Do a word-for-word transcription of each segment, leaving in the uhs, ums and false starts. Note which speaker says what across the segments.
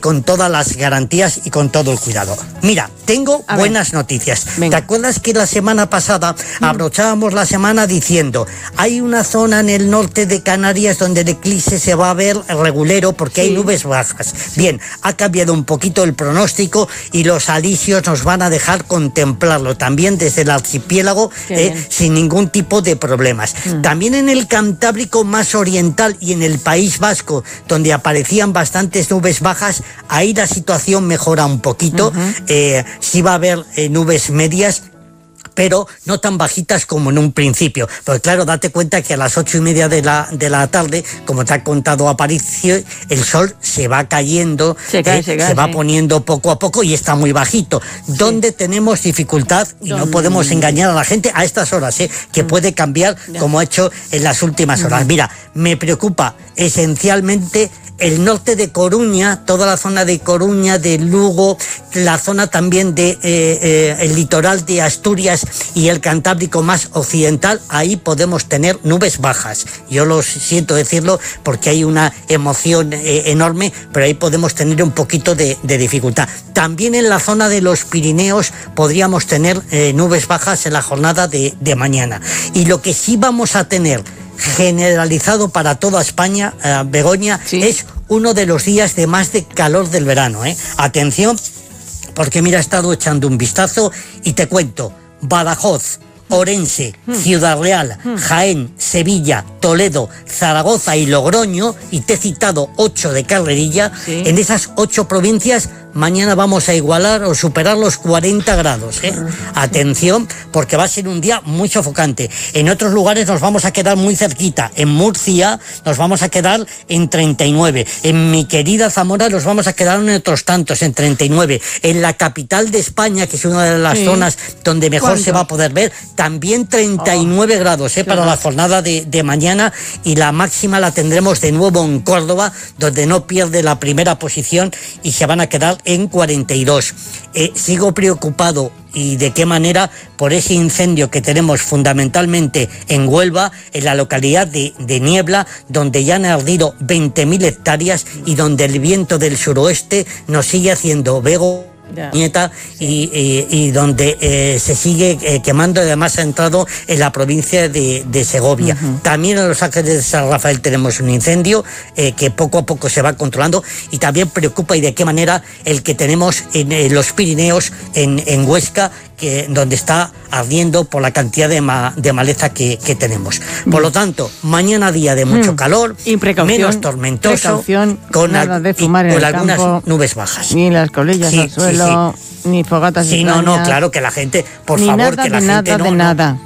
Speaker 1: con todas las garantías y con todo el cuidado. Mira, tengo
Speaker 2: A
Speaker 1: buenas
Speaker 2: ver.
Speaker 1: noticias.
Speaker 2: Venga.
Speaker 1: ¿Te acuerdas que la semana pasada mm. abrochábamos la semana diciendo hay una zona en el norte de Canarias donde el eclipse se va a ver regulero porque sí. hay nubes bajas? Bien, ha cambiado un poquito el pronóstico y los alisios nos van a dejar contemplarlo también desde el archipiélago eh, sin ningún tipo de problemas. Mm. También en el Cantábrico más oriental y en el País Vasco, donde aparecían bastantes nubes bajas, ahí la situación mejora un poquito. Uh-huh. eh, sí va a haber eh, nubes medias, pero no tan bajitas como en un principio. Porque claro, date cuenta que a las ocho y media de la, de la tarde, como te ha contado Aparicio, el sol se va cayendo,
Speaker 2: se, cae,
Speaker 1: eh,
Speaker 2: se, cae,
Speaker 1: se va
Speaker 2: sí.
Speaker 1: poniendo poco a poco y está muy bajito. Sí. ¿Dónde tenemos dificultad? Y ¿Dónde? No podemos engañar a la gente a estas horas, ¿eh? que mm. puede cambiar ya. como ha hecho en las últimas horas. Mm. Mira, me preocupa esencialmente el norte de Coruña, toda la zona de Coruña, de Lugo, la zona también de eh, eh, el litoral de Asturias y el Cantábrico más occidental. Ahí podemos tener nubes bajas. Yo lo siento decirlo porque hay una emoción eh, enorme, pero ahí podemos tener un poquito de, de dificultad. También en la zona de los Pirineos podríamos tener eh, nubes bajas en la jornada de, de mañana. Y lo que sí vamos a tener generalizado para toda España, eh, Begoña, sí. es uno de los días de más de calor del verano. ¿eh? Atención, porque mira, he estado echando un vistazo y te cuento, Badajoz, Orense, mm. Ciudad Real, mm. Jaén, Sevilla, Toledo, Zaragoza y Logroño, y te he citado ocho de carrerilla, sí. en esas ocho provincias mañana vamos a igualar o superar los cuarenta grados. ¿eh? Atención, porque va a ser un día muy sofocante. En otros lugares nos vamos a quedar muy cerquita. En Murcia nos vamos a quedar en treinta y nueve. En mi querida Zamora nos vamos a quedar en otros tantos, en treinta y nueve. En la capital de España, que es una de las sí. zonas donde mejor ¿Cuánto? se va a poder ver, también treinta y nueve oh, grados ¿eh? para la jornada de, de mañana, y la máxima la tendremos de nuevo en Córdoba, donde no pierde la primera posición y se van a quedar en cuarenta y dos. Eh, sigo preocupado, y de qué manera, por ese incendio que tenemos fundamentalmente en Huelva, en la localidad de, de Niebla, donde ya han ardido veinte mil hectáreas y donde el viento del suroeste nos sigue haciendo vego Ya. nieta y, y, y donde eh, se sigue eh, quemando. Además ha entrado en la provincia de, de Segovia. Uh-huh. También en Los Ángeles de San Rafael tenemos un incendio eh, que poco a poco se va controlando, y también preocupa y de qué manera el que tenemos en eh, los Pirineos, en, en Huesca, que, donde está ardiendo por la cantidad de, ma, de maleza que, que tenemos. Por lo tanto, mañana día de mucho mm. calor,
Speaker 2: y
Speaker 1: menos tormentoso, con,
Speaker 2: nada de fumar
Speaker 1: y,
Speaker 2: en
Speaker 1: con
Speaker 2: el
Speaker 1: algunas
Speaker 2: campo,
Speaker 1: nubes bajas.
Speaker 2: Ni las colillas sí, al suelo, sí, sí. ni fogatas
Speaker 1: Sí,
Speaker 2: extrañas.
Speaker 1: no, no, claro, que la gente, por
Speaker 2: ni
Speaker 1: favor,
Speaker 2: nada,
Speaker 1: que la
Speaker 2: de
Speaker 1: gente
Speaker 2: nada,
Speaker 1: no...
Speaker 2: de
Speaker 1: no,
Speaker 2: nada.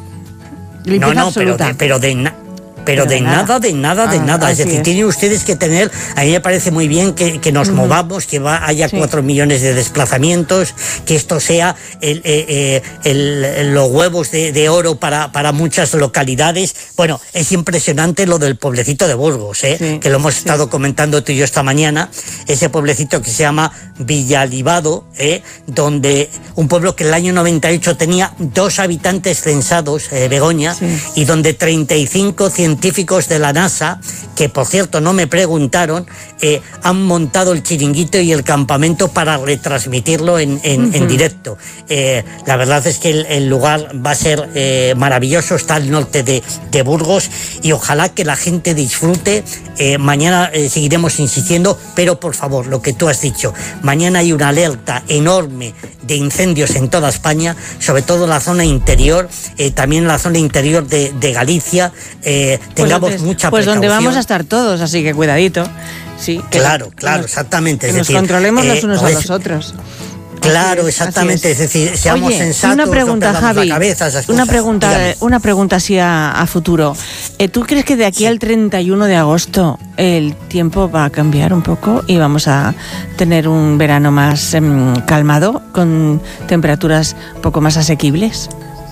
Speaker 1: No, no, pero de, pero de nada. Pero, pero de, de nada. nada, de nada, de ah, nada. Es decir, es. tienen ustedes que tener, a mí me parece muy bien que, que nos uh-huh. movamos, que va, haya sí. cuatro millones de desplazamientos, que esto sea el, eh, el, el, los huevos de, de oro para, para muchas localidades. Bueno, es impresionante lo del pueblecito de Burgos, ¿eh? sí. que lo hemos sí. estado comentando tú y yo esta mañana, ese pueblecito que se llama Villalibado, ¿eh? donde un pueblo que en el año noventa y ocho tenía dos habitantes censados, eh, Begoña, sí. y donde treinta y cinco científicos de la NASA, que por cierto no me preguntaron, eh, han montado el chiringuito y el campamento para retransmitirlo en, en, uh-huh. en directo. Eh, la verdad es que el, el lugar va a ser eh, maravilloso, está al norte de, de Burgos, y ojalá que la gente disfrute. Eh, mañana eh, seguiremos insistiendo, pero por favor, lo que tú has dicho, mañana hay una alerta enorme de incendios en toda España, sobre todo en la zona interior, eh, también en la zona interior de, de Galicia. eh, tengamos
Speaker 2: pues entonces,
Speaker 1: mucha
Speaker 2: pues
Speaker 1: precaución.
Speaker 2: Pues donde vamos a estar todos, así que cuidadito. Sí, que
Speaker 1: claro,
Speaker 2: que
Speaker 1: claro,
Speaker 2: nos,
Speaker 1: exactamente.
Speaker 2: Que
Speaker 1: es
Speaker 2: nos
Speaker 1: decir,
Speaker 2: controlemos
Speaker 1: eh,
Speaker 2: los unos
Speaker 1: pues,
Speaker 2: a los otros.
Speaker 1: Claro,
Speaker 2: es,
Speaker 1: exactamente, es. es decir, seamos
Speaker 2: Oye,
Speaker 1: sensatos,
Speaker 2: una pregunta,
Speaker 1: no
Speaker 2: Javi,
Speaker 1: la cabeza, esas
Speaker 2: una
Speaker 1: cosas.
Speaker 2: pregunta,
Speaker 1: Dígame.
Speaker 2: una pregunta así a, a futuro. Eh, ¿Tú crees que de aquí sí. al treinta y uno de agosto el tiempo va a cambiar un poco y vamos a tener un verano más eh, calmado, con temperaturas un poco más asequibles?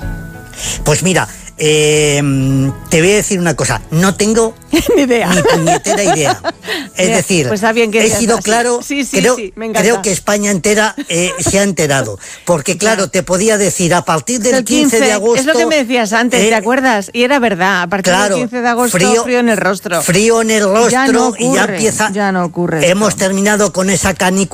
Speaker 1: Pues mira, Eh, te voy a decir una cosa, no tengo
Speaker 2: ni idea,
Speaker 1: ni puñetera idea. Es
Speaker 2: Mira,
Speaker 1: decir,
Speaker 2: pues bien que
Speaker 1: he sido así. claro,
Speaker 2: sí, sí,
Speaker 1: creo,
Speaker 2: sí,
Speaker 1: creo que España entera eh, se ha enterado. Porque claro, te podía decir, a partir del quince de agosto...
Speaker 2: Es lo que me decías antes, eh, ¿te acuerdas? Y era verdad, a partir
Speaker 1: claro,
Speaker 2: del quince de agosto,
Speaker 1: frío,
Speaker 2: frío en el rostro.
Speaker 1: Frío en el rostro,
Speaker 2: ya no ocurre,
Speaker 1: y ya empieza...
Speaker 2: Ya no ocurre
Speaker 1: Hemos
Speaker 2: esto.
Speaker 1: terminado con esa canícula